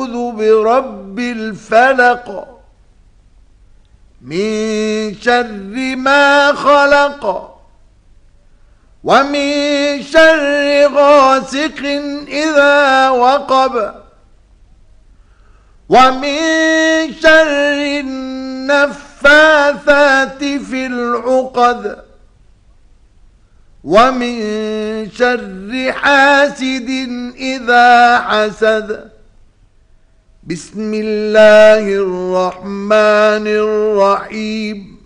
برب الفلق من شر ما خلق ومن شر غاسق إذا وقب ومن شر النفاثات في العقد ومن شر حاسد إذا حسد. بسم الله الرحمن الرحيم.